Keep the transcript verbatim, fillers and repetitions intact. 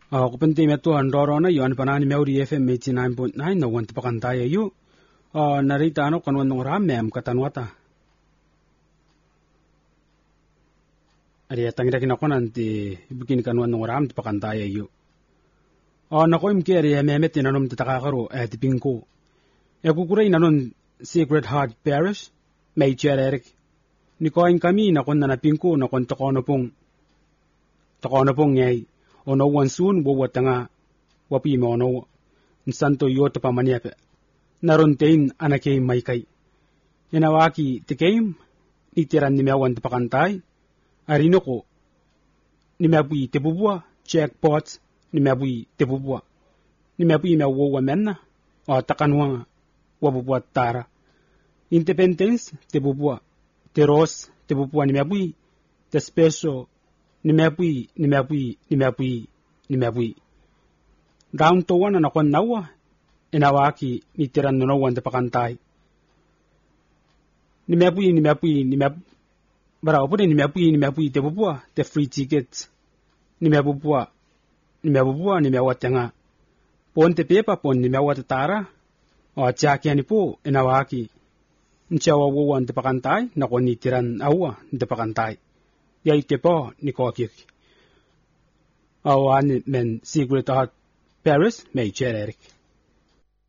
Ako penti metu andoro na yon panani meuri F M eighty-nine point nine na wanti pakantaya yu. Uh, narita ano kanwan ng ramem katanwata. Ari atang ira kinako nanti bikin kanwan ng ram pakantaya yu. Uh, nako imke ari memet inanom titakakaro eh tipingko. E kukuray nanon Sacred Heart Parish may Eric. Nikoin kami na kon nanapingko na kon takono pong takono pong ngay. Ono wansun wo watanga wapi mo ono santo yota pamaniape naron tein anake maikai yanawaki tikem itiran ni mewan pakantay arino ko ni mabui tebubua checkpots ni mabui tebubua ni mabui me wo wamenna o takanwa wabubua tara independence tebubua teros tebubua ni mabui despeso ni mebui ni mebui ni mebui ni mebui down to one na kon nawa inawaki ni tiran no one de pakantay ni mebui ni mebui ni meb bara opo ni mebui ni mebui te bubua te free tickets ni mebubua ni mebubua ni mewatanga pon te pepa pon ni mewat tara o chaki ani po inawaki nchawa wo one de pakantay na kon ni tiran awa de pakantay yai te po ni ko ki awan men Secret Heart Parish may Eric.